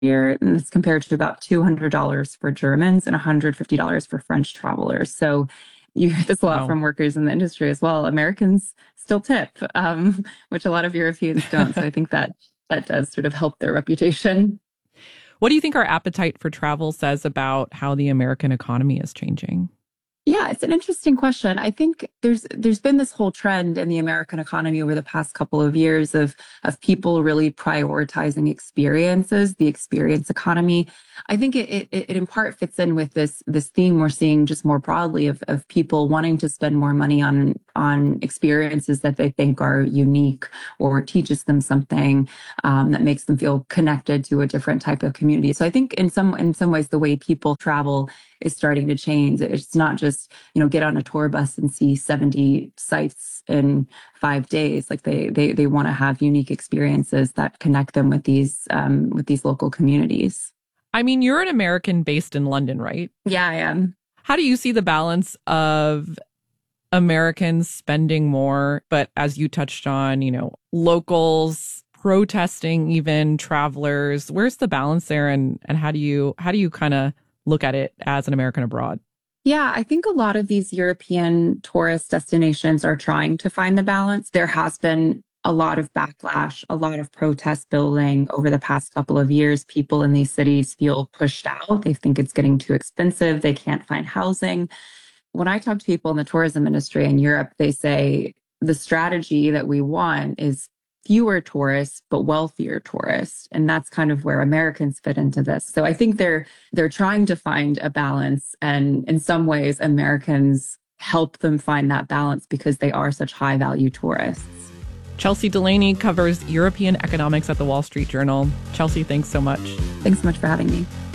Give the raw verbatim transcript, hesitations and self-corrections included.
year, and it's compared to about two hundred dollars for Germans and one hundred fifty dollars for French travelers. So you hear this a lot Wow. from workers in the industry as well. Americans still tip, um, which a lot of Europeans don't. So I think that that does sort of help their reputation. What do you think our appetite for travel says about how the American economy is changing? Yeah, it's an interesting question. I think there's there's been this whole trend in the American economy over the past couple of years of of people really prioritizing experiences, the experience economy. I think it, it, it in part fits in with this this theme we're seeing just more broadly of of people wanting to spend more money on on experiences that they think are unique or teaches them something um, that makes them feel connected to a different type of community. So I think in some in some ways the way people travel is starting to change. It's not just, you know, get on a tour bus and see seventy sites in five days. Like they they they want to have unique experiences that connect them with these um, with these local communities. I mean, you're an American based in London, right? Yeah, I am. How do you see the balance of Americans spending more, but as you touched on, you know, locals protesting, even travelers? Where's the balance there, and and how do you how do you kind of look at it as an American abroad? Yeah, I think a lot of these European tourist destinations are trying to find the balance. There has been a lot of backlash, a lot of protest building over the past couple of years. People in these cities feel pushed out. They think it's getting too expensive. They can't find housing. When I talk to people in the tourism industry in Europe, they say the strategy that we want is fewer tourists, but wealthier tourists. And that's kind of where Americans fit into this. So I think they're they're trying to find a balance. And in some ways, Americans help them find that balance because they are such high value tourists. Chelsea Delaney covers European economics at the Wall Street Journal. Chelsea, thanks so much. Thanks so much for having me.